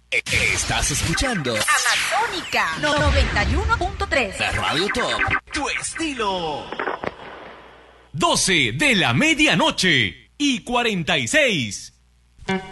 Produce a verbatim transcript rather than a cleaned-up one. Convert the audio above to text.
Estás escuchando Amazónica noventa y uno punto tres. La Radio Top. Tu estilo. doce de la medianoche y cuarenta y seis.